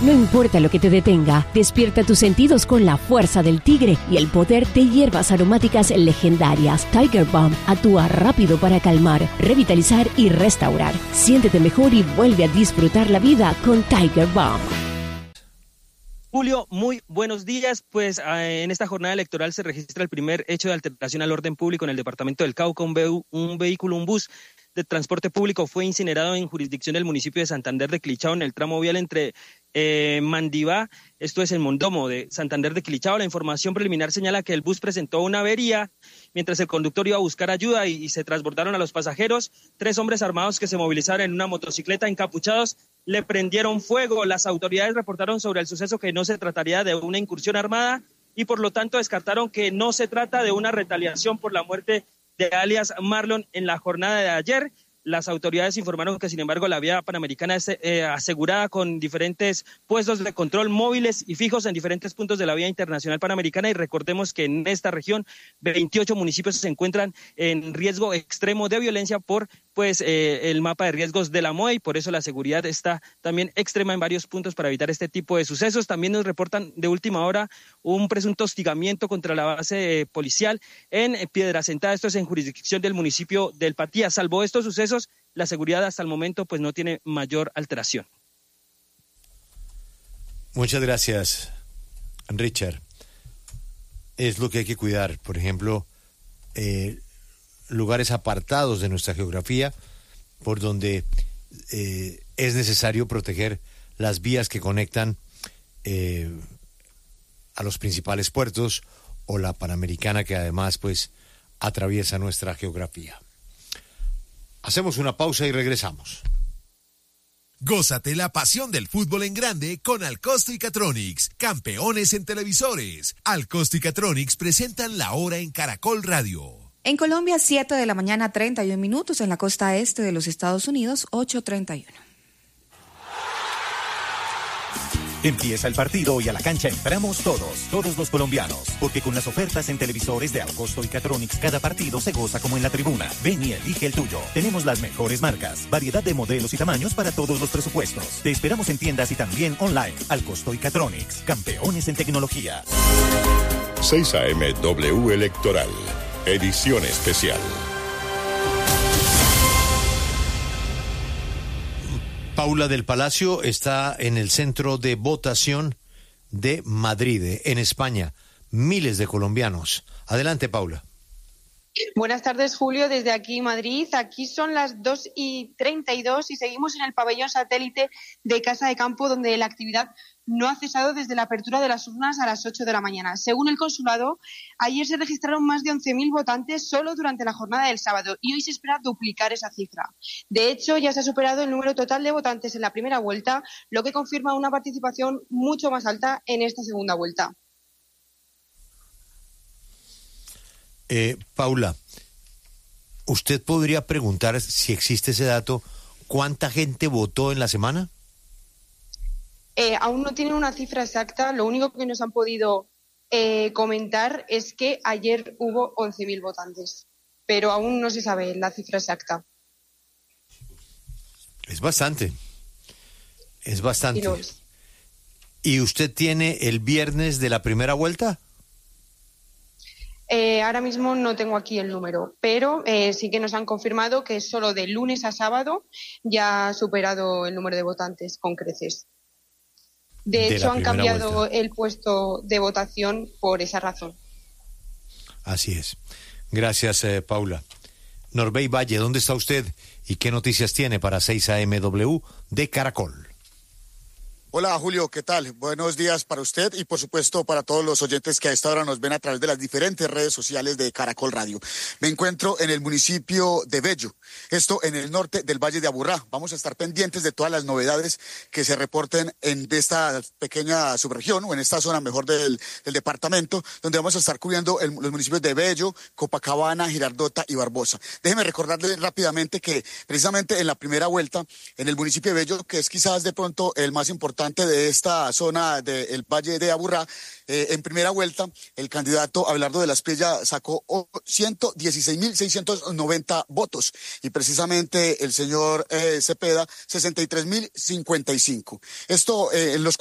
No importa lo que te detenga, despierta tus sentidos con la fuerza del tigre y el poder de hierbas aromáticas legendarias. Tiger Balm actúa rápido para calmar, revitalizar y restaurar. Siéntete mejor y vuelve a disfrutar la vida con Tiger Balm. Julio, muy buenos días. Pues en esta jornada electoral se registra el primer hecho de alteración al orden público en el departamento del Cauca. Un bus de transporte público fue incinerado en jurisdicción del municipio de Santander de Quilichao en el tramo vial entre Mandivá, esto es en Mondomo de Santander de Quilichao. La información preliminar señala que el bus presentó una avería mientras el conductor iba a buscar ayuda y se transbordaron a los pasajeros. 3 hombres armados que se movilizaron en una motocicleta encapuchados le prendieron fuego. Las autoridades reportaron sobre el suceso que no se trataría de una incursión armada y por lo tanto descartaron que no se trata de una retaliación por la muerte de alias Marlon en la jornada de ayer. Las autoridades informaron que, sin embargo, la vía panamericana es asegurada con diferentes puestos de control móviles y fijos en diferentes puntos de la vía internacional panamericana, y recordemos que en esta región 28 municipios se encuentran en riesgo extremo de violencia por el mapa de riesgos de la MOE, y por eso la seguridad está también extrema en varios puntos para evitar este tipo de sucesos. También nos reportan de última hora un presunto hostigamiento contra la base policial en Piedracentada, esto es en jurisdicción del municipio del Patía. Salvo estos sucesos, la seguridad hasta el momento pues no tiene mayor alteración. Muchas gracias, Richard. Es lo que hay que cuidar, por ejemplo, lugares apartados de nuestra geografía por donde es necesario proteger las vías que conectan a los principales puertos o la Panamericana, que además pues atraviesa nuestra geografía. Hacemos una pausa y regresamos. Gózate la pasión del fútbol en grande con Alcosto y Catronics, campeones en televisores. Alcosto y Catronics presentan La Hora en Caracol Radio. En Colombia, 7 de la mañana, 31 minutos. En la costa este de los Estados Unidos, 8:31. Empieza el partido y a la cancha entramos todos los colombianos, porque con las ofertas en televisores de Alcosto y Catronics cada partido se goza como en la tribuna. Ven y elige el tuyo. Tenemos las mejores marcas, variedad de modelos y tamaños para todos los presupuestos. Te esperamos en tiendas y también online. Alcosto y Catronics, campeones en tecnología. 6 AM W Electoral, edición especial. Paula del Palacio está en el centro de votación de Madrid, en España. Miles de colombianos. Adelante, Paula. Buenas tardes, Julio, desde aquí, Madrid. Aquí son las 2:32 y seguimos en el pabellón satélite de Casa de Campo, donde la actividad no ha cesado desde la apertura de las urnas a las 8 de la mañana. Según el consulado, ayer se registraron más de 11.000 votantes solo durante la jornada del sábado y hoy se espera duplicar esa cifra. De hecho, ya se ha superado el número total de votantes en la primera vuelta, lo que confirma una participación mucho más alta en esta segunda vuelta. Paula, ¿usted podría preguntar, si existe ese dato, cuánta gente votó en la semana? Aún no tienen una cifra exacta. Lo único que nos han podido comentar es que ayer hubo 11.000 votantes, pero aún no se sabe la cifra exacta. Es bastante. Sí, lo es. ¿Y usted tiene el viernes de la primera vuelta? Ahora mismo no tengo aquí el número, pero sí que nos han confirmado que solo de lunes a sábado ya ha superado el número de votantes con creces. De hecho, han cambiado el puesto de votación por esa razón. Así es. Gracias, Paula. Norbey Valle, ¿dónde está usted y qué noticias tiene para 6 AMW de Caracol? Hola, Julio, ¿qué tal? Buenos días para usted y por supuesto para todos los oyentes que a esta hora nos ven a través de las diferentes redes sociales de Caracol Radio. Me encuentro en el municipio de Bello, esto en el norte del Valle de Aburrá. Vamos a estar pendientes de todas las novedades que se reporten en esta pequeña subregión o en esta zona mejor del departamento, donde vamos a estar cubriendo los municipios de Bello, Copacabana, Girardota y Barbosa. Déjeme recordarles rápidamente que precisamente en la primera vuelta, en el municipio de Bello, que es quizás de pronto el más importante de esta zona del Valle de Aburrá, en primera vuelta el candidato Abelardo de la Espriella sacó 116.690 votos y precisamente el señor Cepeda 63.055. Esto en los